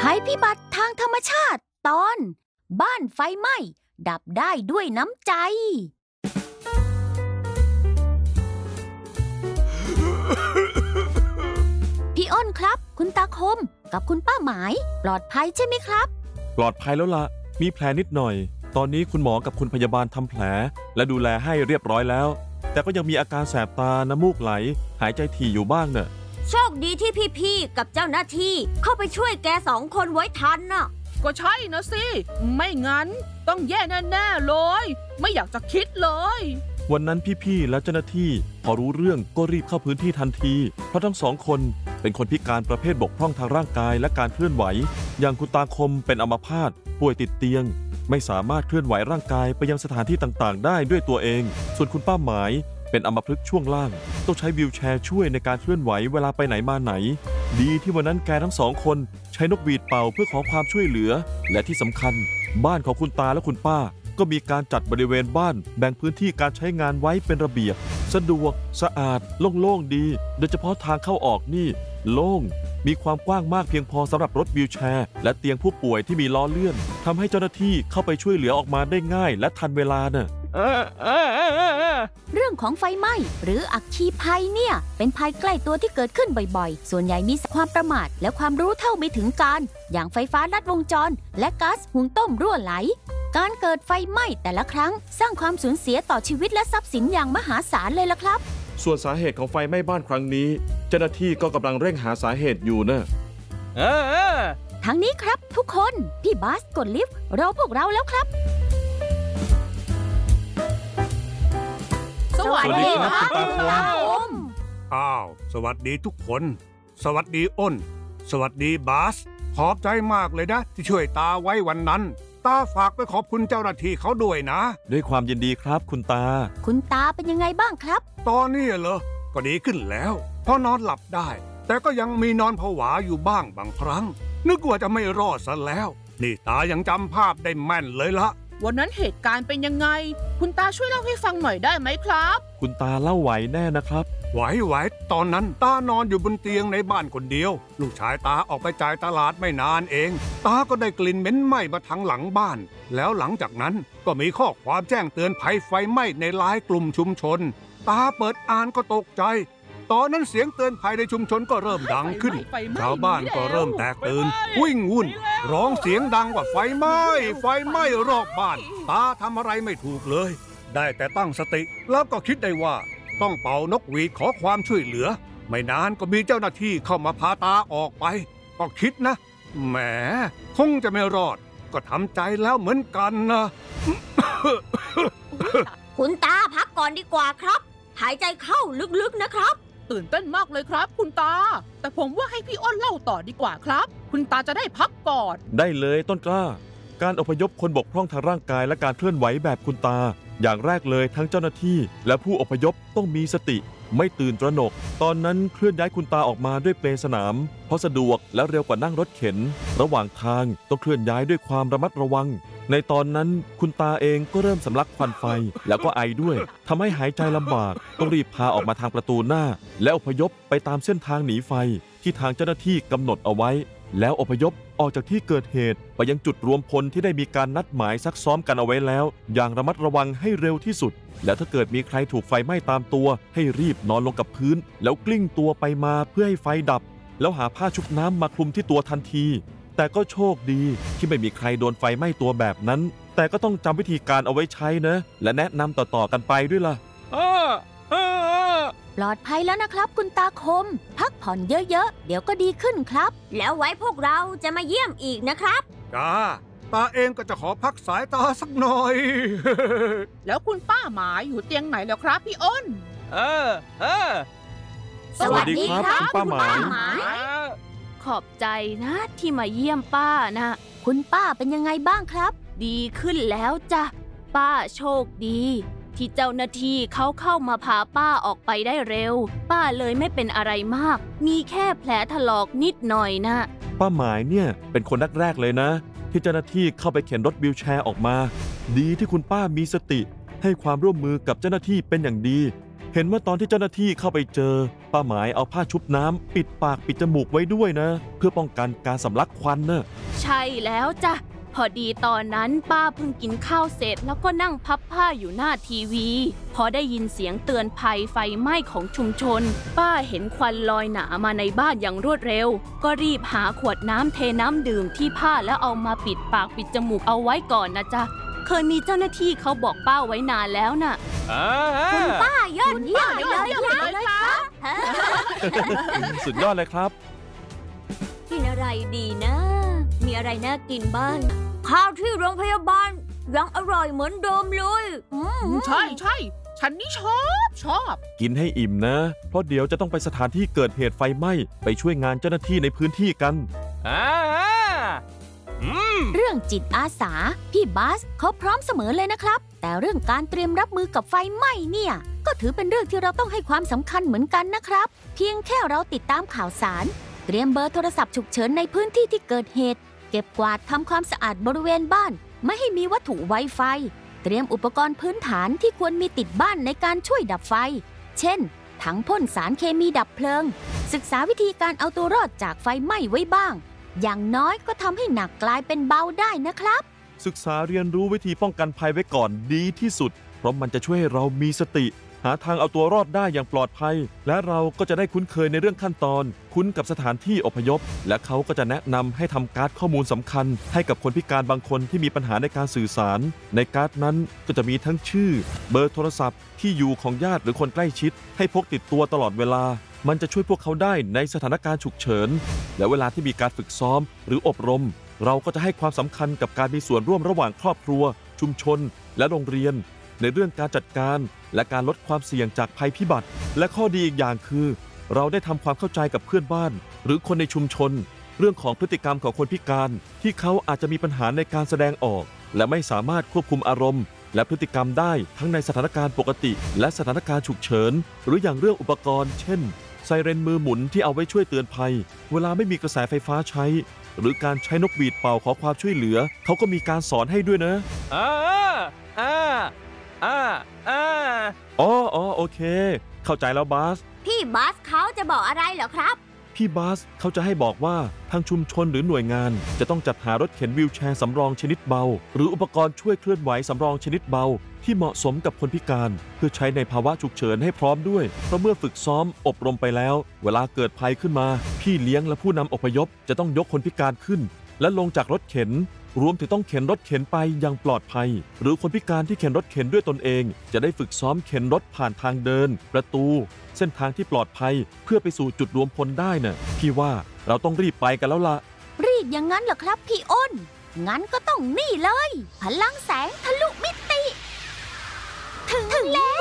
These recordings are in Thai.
ภัยพิบัติทางธรรมชาติตอนบ้านไฟไหม้ดับได้ด้วยน้ำใจพี่อ้นครับคุณตาคมกับคุณป้าหมายปลอดภัยใช่ไหมครับปลอดภัยแล้วล่ะมีแผลนิดหน่อยตอนนี้คุณหมอกับคุณพยาบาลทำแผลและดูแลให้เรียบร้อยแล้วแต่ก็ยังมีอาการแสบตาน้ำมูกไหลหายใจถี่อยู่บ้างเนอะโชคดีที่พี่ๆกับเจ้าหน้าที่เข้าไปช่วยแก2 คนไว้ทันน่ะก็ใช่นะสิไม่งั้นต้องแย่แน่ๆเลยไม่อยากจะคิดเลยวันนั้นพี่ๆและเจ้าหน้าที่พอรู้เรื่องก็รีบเข้าพื้นที่ทันทีเพราะทั้ง2 คนเป็นคนพิการประเภทบกพร่องทางร่างกายและการเคลื่อนไหวอย่างคุณตาคมเป็นอัมพาตป่วยติดเตียงไม่สามารถเคลื่อนไหวร่างกายไปยังสถานที่ต่างๆได้ด้วยตัวเองส่วนคุณป้าหมายเป็นอัมพฤกษ์ช่วงล่างต้องใช้วีลแชร์ช่วยในการเคลื่อนไหวเวลาไปไหนมาไหนดีที่วันนั้นแกทั้ง2 คนใช้นกหวีดเป่าเพื่อขอความช่วยเหลือและที่สำคัญบ้านของคุณตาและคุณป้าก็มีการจัดบริเวณบ้านแบ่งพื้นที่การใช้งานไว้เป็นระเบียบสะดวกสะอาดโล่งๆดีโดยเฉพาะทางเข้าออกนี่โล่งมีความกว้างมากเพียงพอสำหรับรถวีลแชร์และเตียงผู้ป่วยที่มีล้อเลื่อนทำให้เจ้าหน้าที่เข้าไปช่วยเหลือออกมาได้ง่ายและทันเวลาน่ะเรื่องของไฟไหม้หรืออัคคีภัยเนี่ยเป็นภัยใกล้ตัวที่เกิดขึ้นบ่อยๆส่วนใหญ่มีความประมาทและความรู้เท่าไม่ถึงการอย่างไฟฟ้าลัดวงจรและก๊าซหุงต้มรั่วไหลการเกิดไฟไหม้แต่ละครั้งสร้างความสูญเสียต่อชีวิตและทรัพย์สินอย่างมหาศาลเลยล่ะครับส่วนสาเหตุของไฟไหม้บ้านครั้งนี้เจ้าหน้าที่ก็กำลังเร่งหาสาเหตุอยู่นะทางนี้ครับทุกคนพี่บาสกดลิฟต์รอพวกเราแล้วครับสวัสดีครับคุณตาคมสวัสดีทุกคนสวัสดีอ้นสวัสดีบาสขอบใจมากเลยนะที่ช่วยตาไว้วันนั้นตาฝากไปขอบคุณเจ้าหน้าที่เขาด้วยนะด้วยความยินดีครับคุณตาเป็นยังไงบ้างครับตอนนี้เหรอก็ดีขึ้นแล้วพอนอนหลับได้แต่ก็ยังมีนอนผวาอยู่บ้างบางครั้งนึกว่าจะไม่รอดซะแล้วนี่ตายังจำภาพได้แม่นเลยละวันนั้นเหตุการณ์เป็นยังไงคุณตาช่วยเล่าให้ฟังหน่อยได้ไหมครับคุณตาเล่าไหวแน่นะครับไหวตอนนั้นตานอนอยู่บนเตียงในบ้านคนเดียวลูกชายตาออกไปจ่ายตลาดไม่นานเองตาก็ได้กลิ่นเหม็นไหม้มาทางหลังบ้านแล้วหลังจากนั้นก็มีข้อความแจ้งเตือนภัยไฟไหม้ในไลน์กลุ่มชุมชนตาเปิดอ่านก็ตกใจตอนนั้นเสียงเตือนภัยในชุมชนก็เริ่มดังขึ้นชาวบ้านก็เริ่มแตกตื่นวิ่งวุ่นร้องเสียงดังว่าไฟไหม้รอบบ้านตาทำอะไรไม่ถูกเลยได้แต่ตั้งสติแล้วก็คิดได้ว่าต้องเป่านกหวีดขอความช่วยเหลือไม่นานก็มีเจ้าหน้าที่เข้ามาพาตาออกไปก็คิดนะแหมคงจะไม่รอดก็ทำใจแล้วเหมือนกันนะคุณตาพักก่อนดีกว่าครับหายใจเข้าลึกๆนะครับตื่นเต้นมากเลยครับคุณตาแต่ผมว่าให้พี่อ้นเล่าต่อดีกว่าครับคุณตาจะได้พักก่อนได้เลยต้นกล้าการอพยพคนบกพร่องทางร่างกายและการเคลื่อนไหวแบบคุณตาอย่างแรกเลยทั้งเจ้าหน้าที่และผู้อพยพต้องมีสติไม่ตื่นตระหนกตอนนั้นเคลื่อนย้ายคุณตาออกมาด้วยเปลสนามเพราะสะดวกและเร็วกว่านั่งรถเข็นระหว่างทางต้องเคลื่อนย้ายด้วยความระมัดระวังในตอนนั้นคุณตาเองก็เริ่มสำลักควันไฟแล้วก็ไอด้วยทำให้หายใจลำบากต้องรีบพาออกมาทางประตูหน้าและอพยพไปตามเส้นทางหนีไฟที่ทางเจ้าหน้าที่กำหนดเอาไว้แล้วอพยพออกจากที่เกิดเหตุไปยังจุดรวมพลที่ได้มีการนัดหมายซักซ้อมกันเอาไว้แล้วอย่างระมัดระวังให้เร็วที่สุดและถ้าเกิดมีใครถูกไฟไหม้ตามตัวให้รีบนอนลงกับพื้นแล้วกลิ้งตัวไปมาเพื่อให้ไฟดับแล้วหาผ้าชุบน้ำมาคลุมที่ตัวทันทีแต่ก็โชคดีที่ไม่มีใครโดนไฟไหม้ตัวแบบนั้นแต่ก็ต้องจำวิธีการเอาไว้ใช้นะและแนะนำต่อๆกันไปด้วยล่ะปลอดภัยแล้วนะครับคุณตาคมพักผ่อนเยอะๆเดี๋ยวก็ดีขึ้นครับแล้วไว้พวกเราจะมาเยี่ยมอีกนะครับจ้าตาเองก็จะขอพักสายตาสักหน่อยแล้วคุณป้าหมายอยู่เตียงไหนแล้วครับพี่อ้นสวัสดีครับคุณป้าหมายขอบใจนะที่มาเยี่ยมป้านะคุณป้าเป็นยังไงบ้างครับดีขึ้นแล้วจ้ะป้าโชคดีที่เจ้าหน้าที่เขาเข้ามาพาป้าออกไปได้เร็วป้าเลยไม่เป็นอะไรมากมีแค่แผลถลอกนิดหน่อยนะป้าหมายเนี่ยเป็นคนแรกๆเลยนะที่เจ้าหน้าที่เข้าไปเข็นรถวีลแชร์ออกมาดีที่คุณป้ามีสติให้ความร่วมมือกับเจ้าหน้าที่เป็นอย่างดีเห็นว่าตอนที่เจ้าหน้าที่เข้าไปเจอป้าหมายเอาผ้าชุบน้ำปิดปากปิดจมูกไว้ด้วยนะ เพื่อป้องกันการสำลักควันนะใช่แล้วจ้ะ พอดีตอนนั้นป้าเพิ่งกินข้าวเสร็จแล้วก็นั่งพับผ้าอยู่หน้าทีวี พอได้ยินเสียงเตือนภัยไฟไหม้ของชุมชน ป้าเห็นควันลอยหนามาในบ้านอย่างรวดเร็ว ก็รีบหาขวดน้ำเทน้ำดื่มที่ผ้าแล้วเอามาปิดปากปิดจมูกเอาไว้ก่อนนะจ๊ะ เคยมีเจ้าหน้าที่เขาบอกป้าไว้นานแล้วน่ะคุณป้ายอดเยี่ยมเลยครับสุดยอดเลยครับกินอะไรดีนะ มีอะไรน่ากินบ้าง ข้าวที่โรงพยาบาลยังอร่อยเหมือนเดิมเลยใช่ใช่ฉันนี่ชอบกินให้อิ่มนะ เพราะเดี๋ยวจะต้องไปสถานที่เกิดเหตุไฟไหม้ไปช่วยงานเจ้าหน้าที่ในพื้นที่กันเรื่องจิตอาสาพี่บาสเขาพร้อมเสมอเลยนะครับ แต่เรื่องการเตรียมรับมือกับไฟไหม้เนี่ย ก็ถือเป็นเรื่องที่เราต้องให้ความสำคัญเหมือนกันนะครับ เพียงแค่เราติดตามข่าวสาร เตรียมเบอร์โทรศัพท์ฉุกเฉินในพื้นที่ที่เกิดเหตุ เก็บกวาดทำความสะอาดบริเวณบ้าน ไม่ให้มีวัตถุไวไฟ เตรียมอุปกรณ์พื้นฐานที่ควรมีติดบ้านในการช่วยดับไฟ เช่น ถังพ่นสารเคมีดับเพลิง ศึกษาวิธีการเอาตัวรอดจากไฟไหม้ไว้บ้าง อย่างน้อยก็ทำให้หนักกลายเป็นเบาได้นะครับศึกษาเรียนรู้วิธีป้องกันภัยไว้ก่อนดีที่สุด เพราะมันจะช่วยให้เรามีสติ หาทางเอาตัวรอดได้อย่างปลอดภัย และเราก็จะได้คุ้นเคยในเรื่องขั้นตอน คุ้นกับสถานที่อพยพ และเขาก็จะแนะนำให้ทำการ์ดข้อมูลสำคัญ ให้กับคนพิการบางคนที่มีปัญหาในการสื่อสาร ในการ์ดนั้นก็จะมีทั้งชื่อ เบอร์โทรศัพท์ ที่อยู่ของญาติหรือคนใกล้ชิด ให้พกติดตัวตลอดเวลา มันจะช่วยพวกเขาได้ในสถานการณ์ฉุกเฉิน และเวลาที่มีการฝึกซ้อมหรืออบรม เราก็จะให้ความสำคัญกับการมีส่วนร่วมระหว่างครอบครัว ชุมชน และโรงเรียน ในเรื่องการจัดการและการลดความเสี่ยงจากภัยพิบัติ และข้อดีอีกอย่างคือ เราได้ทำความเข้าใจกับเพื่อนบ้าน หรือคนในชุมชน เรื่องของพฤติกรรมของคนพิการที่เขาอาจจะมีปัญหาในการแสดงออก และไม่สามารถควบคุมอารมณ์ และพฤติกรรมได้ทั้งในสถานการณ์ปกติ และสถานการณ์ฉุกเฉินหรืออย่างเรื่องอุปกรณ์ เช่น ไซเรนมือหมุนที่เอาไว้ช่วยเตือนภัย เวลาไม่มีกระแสไฟฟ้าใช้ หรือการใช้นกหวีดเป่าขอความช่วยเหลือ เขาก็มีการสอนให้ด้วยนะอ๋อโอเค เข้าใจแล้วบาสพี่บาสเขาจะบอกอะไรเหรอครับพี่บาสเขาจะให้บอกว่าทางชุมชนหรือหน่วยงาน จะต้องจัดหารถเข็นวีลแชร์สำรองชนิดเบา หรืออุปกรณ์ช่วยเคลื่อนไหวสำรองชนิดเบา ที่เหมาะสมกับคนพิการ เพื่อใช้ในภาวะฉุกเฉินให้พร้อมด้วยเพราะเมื่อฝึกซ้อมอบรมไปแล้ว เวลาเกิดภัยขึ้นมา พี่เลี้ยงและผู้นำอพยพจะต้องยกคนพิการขึ้น และลงจากรถเข็น รวมถึงต้องเข็นรถเข็นไปอย่างปลอดภัย หรือคนพิการที่เข็นรถเข็นด้วยตนเอง จะได้ฝึกซ้อมเข็นรถผ่านทางเดิน ประตู เส้นทางที่ปลอดภัยเพื่อไปสู่จุดรวมพลได้น่ะพี่ว่าเราต้องรีบไปกันแล้วล่ะรีบอย่างนั้นเหรอครับพี่อ้น งั้นก็ต้องนี่เลย พลังแสงทะลุมิติ ถึงแล้ว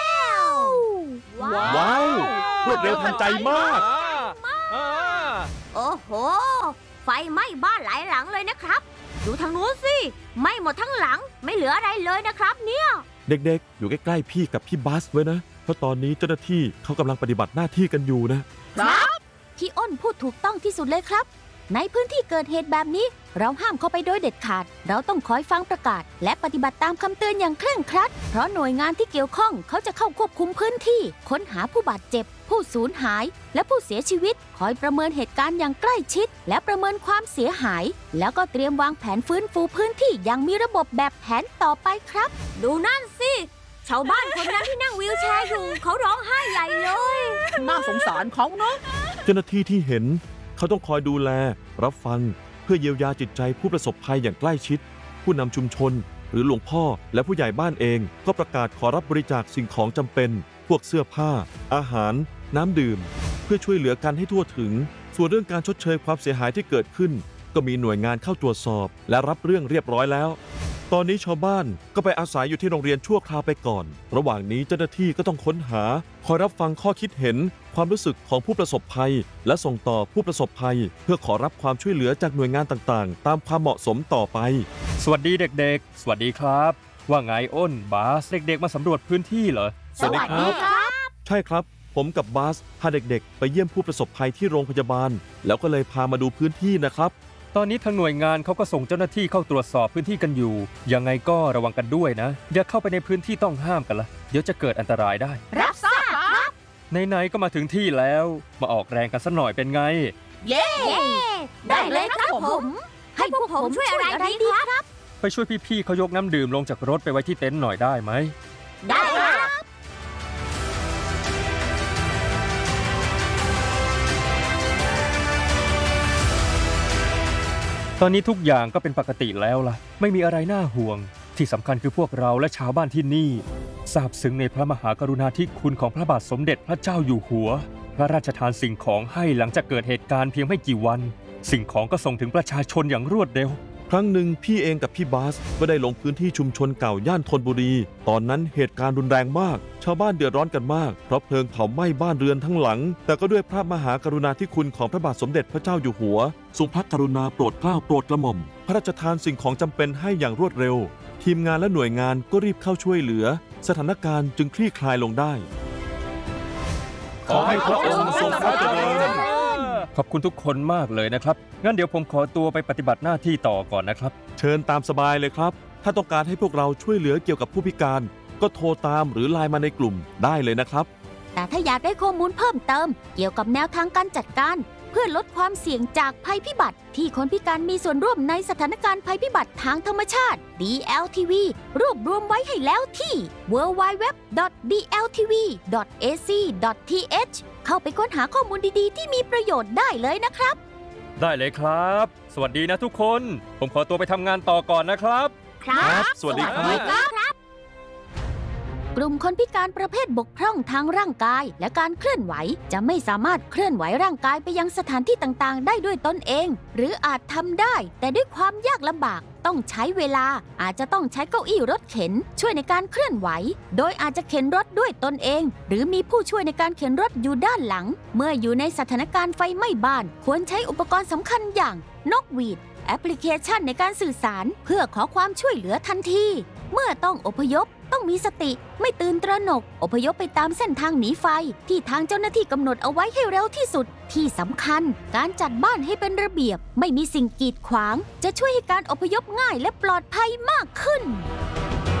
ว้าวรวดเร็วทันใจมากโอ้โห ไฟไหม้บ้านหลายหลังเลยนะครับ ดูทางนู้นสิไหม้หมดทั้งหลังไม่เหลืออะไรเลยนะครับเนี่ยเด็กๆ อยู่ใกล้ๆพี่กับพี่บัสไว้นะ เพราะตอนนี้เจ้าหน้าที่เขากำลังปฏิบัติหน้าที่กันอยู่นะพี่อ้นพูดถูกต้องที่สุดเลยครับ ในพื้นที่เกิดเหตุแบบนี้ เราห้ามเข้าไปโดยเด็ดขาด เราต้องคอยฟังประกาศ และปฏิบัติตามคำเตือนอย่างเคร่งครัด เพราะหน่วยงานที่เกี่ยวข้องเขาจะเข้าควบคุมพื้นที่ ค้นหาผู้บาดเจ็บ ผู้สูญหาย และผู้เสียชีวิต คอยประเมินเหตุการณ์อย่างใกล้ชิด และประเมินความเสียหาย แล้วก็เตรียมวางแผนฟื้นฟูพื้นที่อย่างมีระบบแบบแผนต่อไปครับ ดูนั่นสิชาวบ้านคนนั้นที่นั่งวีลแชร์อยู่เขาร้องไห้ใหญ่เลยน่าสงสารเขาเนาะเจ้าหน้าที่ที่เห็นเขาต้องคอยดูแล รับฟัง เพื่อเยียวยาจิตใจผู้ประสบภัยอย่างใกล้ชิด ผู้นำชุมชน หรือหลวงพ่อและผู้ใหญ่บ้านเอง ก็ประกาศขอรับบริจาคสิ่งของจำเป็น พวกเสื้อผ้า อาหาร น้ำดื่ม เพื่อช่วยเหลือกันให้ทั่วถึง ส่วนเรื่องการชดเชยความเสียหายที่เกิดขึ้น ก็มีหน่วยงานเข้าตรวจสอบ และรับเรื่องเรียบร้อยแล้ว ตอนนี้ชาวบ้านก็ไปอาศัยอยู่ที่โรงเรียนชั่วคราวไปก่อน ระหว่างนี้เจ้าหน้าที่ก็ต้องค้นหา คอยรับฟังข้อคิดเห็น ความรู้สึกของผู้ประสบภัย และส่งต่อผู้ประสบภัย เพื่อขอรับความช่วยเหลือจากหน่วยงานต่างๆ ตามความเหมาะสมต่อไปสวัสดีเด็กๆ สวัสดีครับ ว่าไงอ้นบาสเด็กๆมาสำรวจพื้นที่เหรอสวัสดีครับ ใช่ครับ ผมกับบาสพาเด็กๆ ไปเยี่ยมผู้ประสบภัยที่โรงพยาบาล แล้วก็เลยพามาดูพื้นที่นะครับตอนนี้ทางหน่วยงานเขาก็ส่งเจ้าหน้าที่เข้าตรวจสอบพื้นที่กันอยู่ ยังไงก็ระวังกันด้วยนะ อย่าเข้าไปในพื้นที่ต้องห้ามกันละเดี๋ยวจะเกิดอันตรายได้รับทราบไหนๆก็มาถึงที่แล้ว มาออกแรงกันสักหน่อยเป็นไงเย้ได้เลยครับผม ให้พวกผมช่วยอะไรดีครับไปช่วยพี่ๆเขายกน้ำดื่มลงจากรถไปไว้ที่เต็นท์หน่อยได้ไหมได้ครับตอนนี้ทุกอย่างก็เป็นปกติแล้วล่ะ ไม่มีอะไรน่าห่วง ที่สำคัญคือพวกเราและชาวบ้านที่นี่ซาบซึ้งในพระมหากรุณาธิคุณของพระบาทสมเด็จพระเจ้าอยู่หัว พระราชทานสิ่งของให้หลังจากเกิดเหตุการณ์เพียงไม่กี่วัน สิ่งของก็ส่งถึงประชาชนอย่างรวดเร็วครั้งหนึ่งพี่เองกับพี่บาสก็ได้ลงพื้นที่ชุมชนเก่าย่านธนบุรี ตอนนั้นเหตุการณ์รุนแรงมาก ชาวบ้านเดือดร้อนกันมากเพราะเพลิงเผาไหม้บ้านเรือนทั้งหลัง แต่ก็ด้วยพระมหากรุณาธิคุณของพระบาทสมเด็จพระเจ้าอยู่หัวทรงพระกรุณาโปรดเกล้าโปรดกระหม่อมพระราชทานสิ่งของจำเป็นให้อย่างรวดเร็ว ทีมงานและหน่วยงานก็รีบเข้าช่วยเหลือ สถานการณ์จึงคลี่คลายลงได้ ขอให้พระองค์ทรงพระเจริญขอบคุณทุกคนมากเลยนะครับ งั้นเดี๋ยวผมขอตัวไปปฏิบัติหน้าที่ต่อก่อนนะครับเชิญตามสบายเลยครับ ถ้าต้องการให้พวกเราช่วยเหลือเกี่ยวกับผู้พิการ ก็โทรตามหรือไลน์มาในกลุ่มได้เลยนะครับแต่ถ้าอยากได้ข้อมูลเพิ่มเติม เกี่ยวกับแนวทางการจัดการ เพื่อลดความเสี่ยงจากภัยพิบัติ ที่คนพิการมีส่วนร่วมในสถานการณ์ภัยพิบัติทางธรรมชาติ DLTV รวบรวมไว้ให้แล้วที่ www.dltv.ac.th เข้าไปค้นหาข้อมูลดีๆ ที่มีประโยชน์ได้เลยนะครับได้เลยครับ สวัสดีนะทุกคน ผมขอตัวไปทำงานต่อก่อนนะครับครับสวัสดีครับกลุ่มคนพิการประเภทบกพร่องทางร่างกาย และการเคลื่อนไหวจะไม่สามารถเคลื่อนไหวร่างกายไปยังสถานที่ต่างๆ ได้ด้วยตนเอง หรืออาจทำได้ แต่ด้วยความยากลำบากต้องใช้เวลา อาจจะต้องใช้เก้าอี้รถเข็น ช่วยในการเคลื่อนไหว โดยอาจจะเข็นรถด้วยตนเอง หรือมีผู้ช่วยในการเข็นรถอยู่ด้านหลัง เมื่ออยู่ในสถานการณ์ไฟไหม้บ้าน ควรใช้อุปกรณ์สำคัญอย่างนกหวีดแอปพลิเคชันในการสื่อสารเพื่อขอความช่วยเหลือทันทีเมื่อต้องอพยพต้องมีสติไม่ตื่นตระหนกอพยพไปตามเส้นทางหนีไฟที่ทางเจ้าหน้าที่กำหนดเอาไว้ให้เร็วที่สุดที่สำคัญการจัดบ้านให้เป็นระเบียบไม่มีสิ่งกีดขวางจะช่วยให้การอพยพง่ายและปลอดภัยมากขึ้น